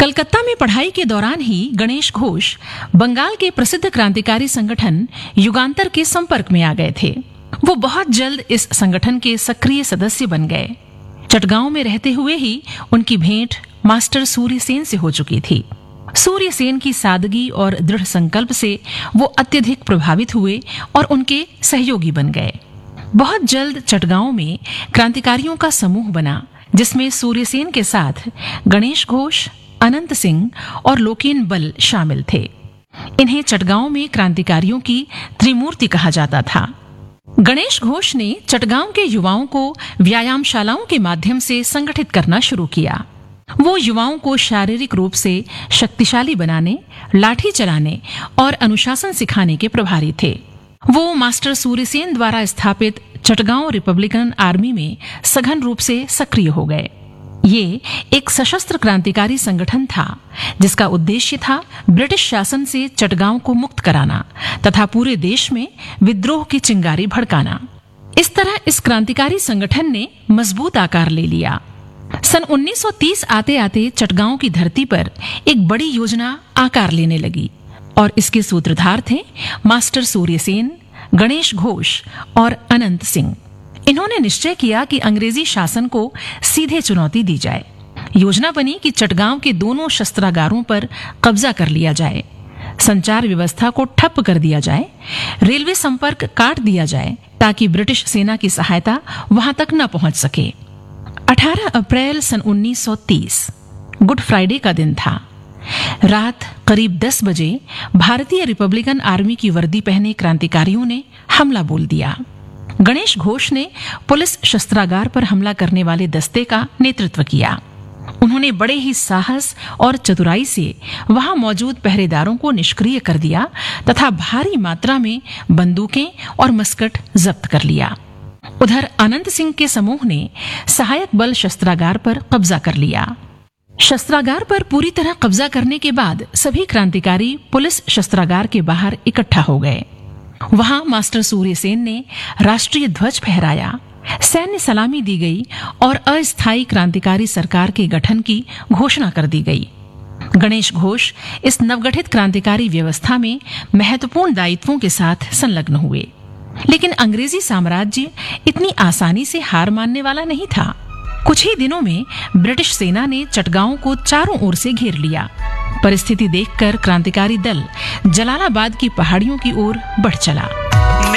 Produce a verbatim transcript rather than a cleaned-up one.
कलकत्ता में पढ़ाई के दौरान ही गणेश घोष बंगाल के प्रसिद्ध क्रांतिकारी संगठन युगांतर के संपर्क में आ गए थे। वो बहुत जल्द इस संगठन के सक्रिय सदस्य बन गए। चटगांव में रहते हुए ही उनकी भेंट मास्टर सूर्य सेन से हो चुकी थी। सूर्य सेन की सादगी और दृढ़ संकल्प से वो अत्यधिक प्रभावित हुए और उनके सहयोगी बन गए। बहुत जल्द चटगांव में क्रांतिकारियों का समूह बना, जिसमें सूर्य सेन के साथ गणेश घोष, अनंत सिंह और लोकेन बल शामिल थे। इन्हें चटगांव में क्रांतिकारियों की त्रिमूर्ति कहा जाता था। गणेश घोष ने चटगांव के युवाओं को व्यायामशालाओं के माध्यम से संगठित करना शुरू किया। वो युवाओं को शारीरिक रूप से शक्तिशाली बनाने, लाठी चलाने और अनुशासन सिखाने के प्रभारी थे। वो मास्टर सूर्यसेन द्वारा स्थापित चटगांव रिपब्लिकन आर्मी में सघन रूप से सक्रिय हो गए। ये एक सशस्त्र क्रांतिकारी संगठन था जिसका उद्देश्य था ब्रिटिश शासन से चटगांव को मुक्त कराना तथा पूरे देश में विद्रोह की चिंगारी भड़काना। इस तरह इस क्रांतिकारी संगठन ने मजबूत आकार ले लिया। सन उन्नीस सौ तीस आते आते चटगांव की धरती पर एक बड़ी योजना आकार लेने लगी और इसके सूत्रधार थे मास्टर सूर्यसेन, गणेश घोष और अनंत सिंह। इन्होंने निश्चय किया कि अंग्रेजी शासन को सीधे चुनौती दी जाए। योजना बनी कि चटगांव के दोनों शस्त्रागारों पर कब्जा कर लिया जाए, संचार व्यवस्था को ठप कर दिया जाए, रेलवे संपर्क काट दिया जाए ताकि ब्रिटिश सेना की सहायता वहां तक न पहुंच सके। अठारह अप्रैल सन उन्नीस सौ तीस गुड फ्राइडे का दिन था। रात करीब दस बजे भारतीय रिपब्लिकन आर्मी की वर्दी पहने क्रांतिकारियों ने हमला बोल दिया। गणेश घोष ने पुलिस शस्त्रागार पर हमला करने वाले दस्ते का नेतृत्व किया। उन्होंने बड़े ही साहस और चतुराई से वहां मौजूद पहरेदारों को निष्क्रिय कर दिया तथा भारी मात्रा में बंदूकें और मस्कट जब्त कर लिया। उधर अनंत सिंह के समूह ने सहायक बल शस्त्रागार पर कब्जा कर लिया। शस्त्रागार पर पूरी तरह कब्जा करने के बाद सभी क्रांतिकारी पुलिस शस्त्रागार के बाहर इकट्ठा हो गए। वहां मास्टर सूर्यसेन ने राष्ट्रीय ध्वज फहराया, सैन्य सलामी दी गई और अस्थायी क्रांतिकारी सरकार के गठन की घोषणा कर दी गई। गणेश घोष इस नवगठित क्रांतिकारी व्यवस्था में महत्वपूर्ण दायित्वों के साथ संलग्न हुए। लेकिन अंग्रेजी साम्राज्य इतनी आसानी से हार मानने वाला नहीं था। कुछ ही दिनों में ब्रिटिश सेना ने चटगांव को चारों ओर से घेर लिया। परिस्थिति देखकर क्रांतिकारी दल जलालाबाद की पहाड़ियों की ओर बढ़ चला।